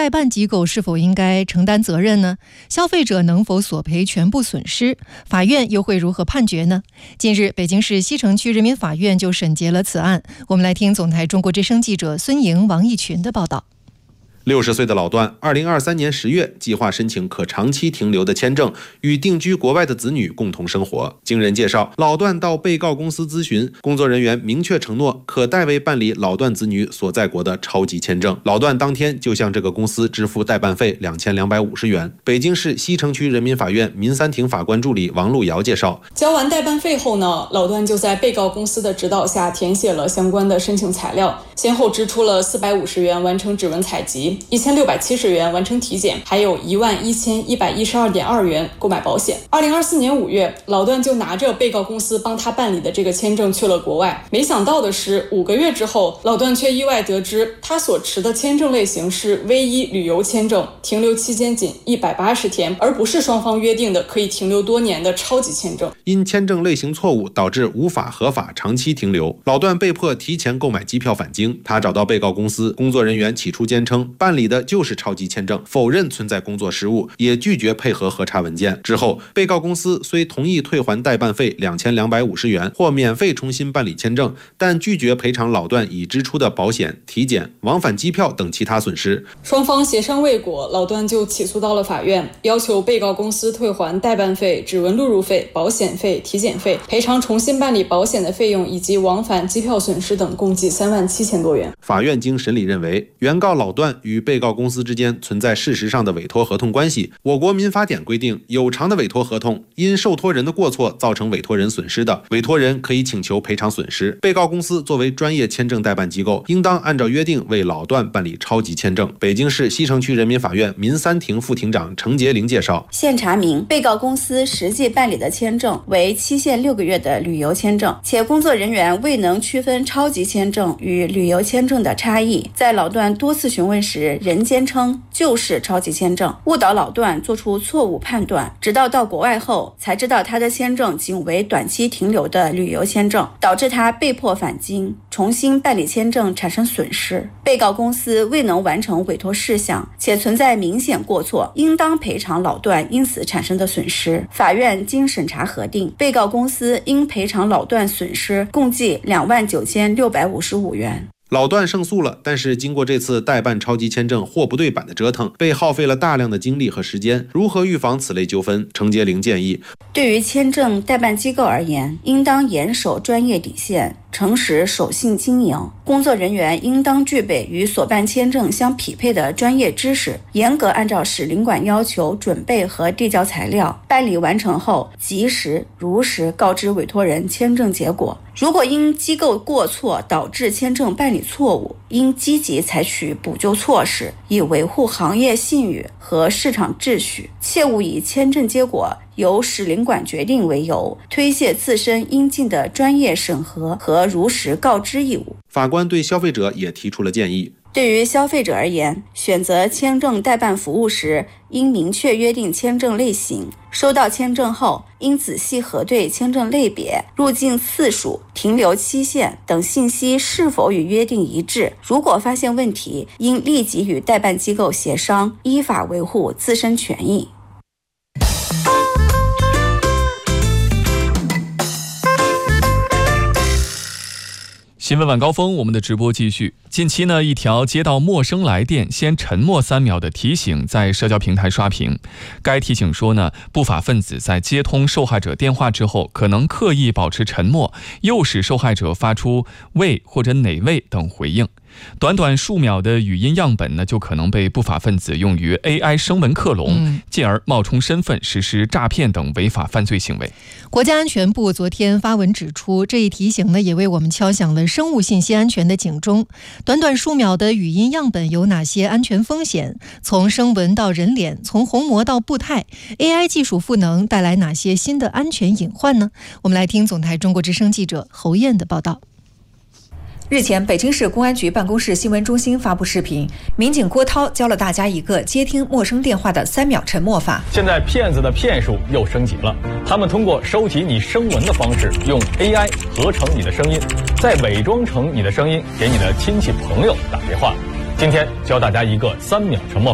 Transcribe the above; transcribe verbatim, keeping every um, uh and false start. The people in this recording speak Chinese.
代办机构是否应该承担责任呢？消费者能否索赔全部损失？法院又会如何判决呢？近日，北京市西城区人民法院就审结了此案。我们来听总台中国之声记者孙莹、王义群的报道。 六十岁的老段，二零二三年十月计划申请可长期停留的签证，与定居国外的子女共同生活。经人介绍，老段到被告公司咨询，工作人员明确承诺可代为办理老段子女所在国的超级签证。老段当天就向这个公司支付代办费两千两百五十元。北京市西城区人民法院民三庭法官助理王璐瑶介绍， 交完代办费后呢，老段就在被告公司的指导下填写了相关的申请材料，先后支出了四百五十元完成指纹采集，一千六百七十元完成体检，还有一万一千一百一十二点二元购买保险。二零二四年五月，老段就拿着被告公司帮他办理的这个签证去了国外。没想到的是，五个月之后，老段却意外得知他所持的签证类型是 V 一 旅游签证，停留期间仅一百八十天，而不是双方约定的可以停留多年的超级签证。 因签证类型错误导致无法合法长期停留，老段被迫提前购买机票返京。他找到被告公司，工作人员起初坚称办理的就是超级签证，否认存在工作失误，也拒绝配合核查文件。之后，被告公司虽同意退还代办费两千两百五十元或免费重新办理签证，但拒绝赔偿老段已支出的保险、体检、往返机票等其他损失。 双方协商未果，老段就起诉到了法院，要求被告公司退还代办费、指纹录入费、保险费、体检费，赔偿重新办理保险的费用以及往返机票损失等，共计三万七千多元。 法院经审理认为，原告老段与被告公司之间存在事实上的委托合同关系。我国民法典规定，有偿的委托合同因受托人的过错造成委托人损失的，委托人可以请求赔偿损失。被告公司作为专业签证代办机构，应当按照约定为老段办理超级签证。北京市西城区人民法院民三庭副庭长程洁玲介绍， 现查明被告公司实际办理的签证为期限六个月的旅游签证，且工作人员未能区分超级签证与旅游签证的差异，在老段多次询问时仍坚称就是超级签证，误导老段做出错误判断，直到到国外后才知道他的签证仅为短期停留的旅游签证，导致他被迫返京重新办理签证产生损失。被告公司未能完成委托事项，且存在明显过错，应当赔偿老段因此产生的损失。法院经审查核定，被告公司应赔偿老段损失共计两万九千六百五十五元。 老段胜诉了，但是经过这次代办超级签证货不对版的折腾，被耗费了大量的精力和时间。如何预防此类纠纷？程洁玲建议， 对于签证代办机构而言，应当严守专业底线，诚实守信经营。工作人员应当具备与所办签证相匹配的专业知识，严格按照使领馆要求准备和递交材料，办理完成后及时如实告知委托人签证结果。如果因机构过错导致签证办理错误，应积极采取补救措施，以维护行业信誉和市场秩序，切勿以签证结果由使领馆决定为由，推卸自身应尽的专业审核和如实告知义务。 法官对消费者也提出了建议。 对于消费者而言，选择签证代办服务时，应明确约定签证类型。收到签证后，应仔细核对签证类别、入境次数、停留期限等信息是否与约定一致。如果发现问题，应立即与代办机构协商，依法维护自身权益。 新闻晚高峰，我们的直播继续。近期呢，一条接到陌生来电先沉默三秒的提醒在社交平台刷屏。该提醒说呢，不法分子在接通受害者电话之后，可能刻意保持沉默，诱使受害者发出喂或者哪位等回应。短短数秒的语音样本呢，就可能被不法分子用于 A I 声纹克隆，嗯、进而冒充身份实施诈骗等违法犯罪行为。 国家安全部昨天发文指出，这一提醒呢，也为我们敲响了生物信息安全的警钟。短短数秒的语音样本有哪些安全风险？从声纹到人脸，从虹膜到步态 ，A I 技术赋能带来哪些新的安全隐患呢？我们来听总台中国之声记者侯燕的报道。 日前，北京市公安局办公室新闻中心发布视频，民警郭涛教了大家一个接听陌生电话的三秒沉默法。 现在骗子的骗术又升级了，他们通过收集你声纹的方式，用 A I 合成你的声音，再伪装成你的声音给你的亲戚朋友打电话。今天教大家一个三秒沉默法。